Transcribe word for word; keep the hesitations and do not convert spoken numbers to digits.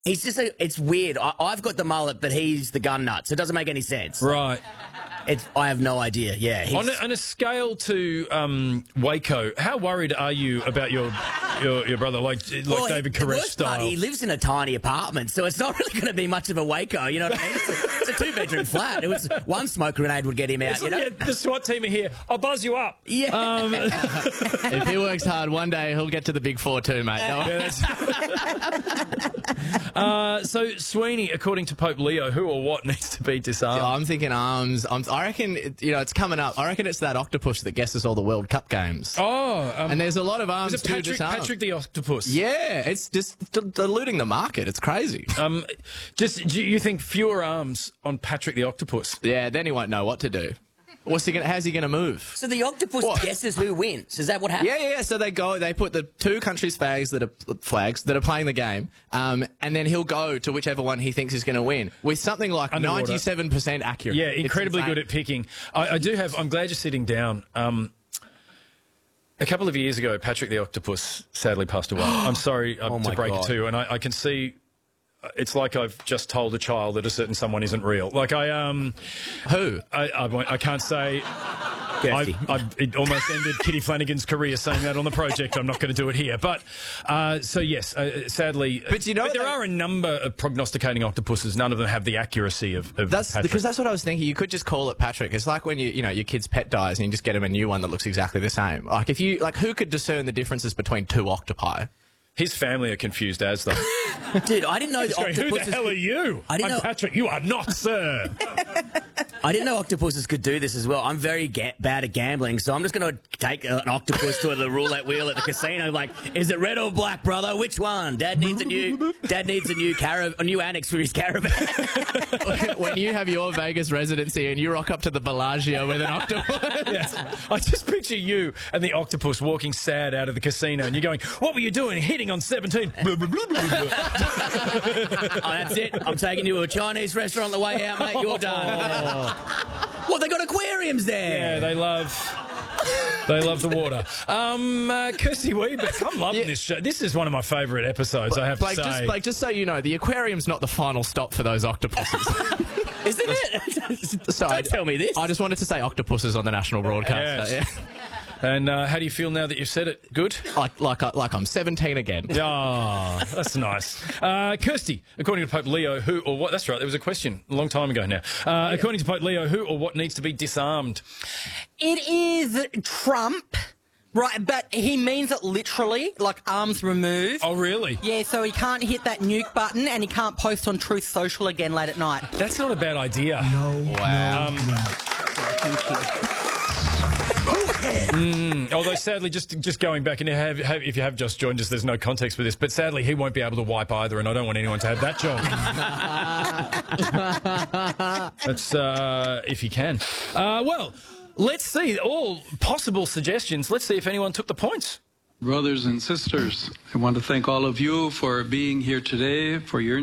He's just a, it's weird. I, I've got the mullet, but he's the gun nut, so it doesn't make any sense. Right. It's, I have no idea. Yeah. On a, on a scale to um, Waco, how worried are you about your your, your brother, like like well, David the Koresh worst part, style? he lives in a tiny apartment, so it's not really going to be much of a Waco. You know what I mean? It's a, it's a two-bedroom flat. It was one smoke grenade would get him out. It's You know? like, yeah, the SWAT team are here. I'll buzz you up. Yeah. Um, If he works hard, one day he'll get to the big four too, mate. No, yeah, that's- uh, so, Sweeney, according to Pope Leo, who or what needs to be disarmed? I'm thinking arms. I'm, I reckon, it- you know, it's coming up. I reckon it's that octopus that guesses all the World Cup games. Oh, um, And there's a lot of arms is it to Patrick, disarm. Patrick the Octopus? Yeah, it's just d- diluting the market. It's crazy. Um, just do you think fewer arms on Patrick the Octopus? Yeah, then he won't know what to do. What's he gonna? How's he gonna move? So the octopus What? guesses who wins. Is that what happens? Yeah, yeah, yeah. So they go. They put the two countries' flags that are flags that are playing the game, um, and then he'll go to whichever one he thinks is going to win with something like Underwater. ninety-seven percent accurate. Yeah, It's incredibly insane. good at picking. I, I do have. I'm glad you're sitting down. Um, a couple of years ago, Patrick the Octopus sadly passed away. I'm sorry uh, Oh to my break God. it to you, and I, I can see. It's like I've just told a child that a certain someone isn't real. Like I um, Who? I I, won't, I can't say. I, I, it almost ended Kitty Flanagan's career saying that on the project. I'm not going to do it here. But, uh, so yes, uh, sadly. But you know there they- are a number of prognosticating octopuses. None of them have the accuracy of, of That's Patrick. because that's what I was thinking. You could just call it Patrick. It's like when you, you know, your kid's pet dies and you just get him a new one that looks exactly the same. Like if you, like, who could discern the differences between two octopi? His family are confused as though. Dude, I didn't know the Going, Who the octopuses. hell are you? I didn't I'm know- Patrick. You are not, sir. I didn't know octopuses could do this as well. I'm very ga- bad at gambling, so I'm just going to take an octopus to the roulette wheel at the casino. Like, is it red or black, brother? Which one? Dad needs a new. Dad needs a new caravan, a new annex for his caravan. When you have your Vegas residency and you rock up to the Bellagio with an octopus. Yeah. I just picture you and the octopus walking sad out of the casino, and you're going, "What were you doing? Hitting on seventeen?" Oh, that's it. I'm taking you to a Chinese restaurant on the way out, mate. You're done. Well, they got aquariums there. Yeah, they love. They love the water. Um, uh, Kirsty Weber, I'm loving Yeah. this show. This is one of my favourite episodes, I have Blake, to say. just, Blake, just so you know, the aquarium's not the final stop for those octopuses. Isn't it? So Don't I, tell me this. I just wanted to say octopuses on the national broadcast. Yes. And uh, how do you feel now that you've said it? Good? Yeah. Like, like, I- like I'm seventeen again. Oh, that's nice. Uh, Kirsty, according to Pope Leo, who or what... That's right, there was a question a long time ago now. Uh, according to Pope Leo, who or what needs to be disarmed? It is Trump, right? But he means it literally, like arms removed. Oh, really? Yeah, so he can't hit that nuke button and he can't post on Truth Social again late at night. That's not a bad idea. Wow. Um, Mm, although sadly, just just going back and have, have, if you have just joined us, there's no context for this. But sadly, he won't be able to wipe either, and I don't want anyone to have that job. That's uh, if you can. Uh, well, let's see all possible suggestions. Let's see if anyone took the points. Brothers and sisters, I want to thank all of you for being here today, for your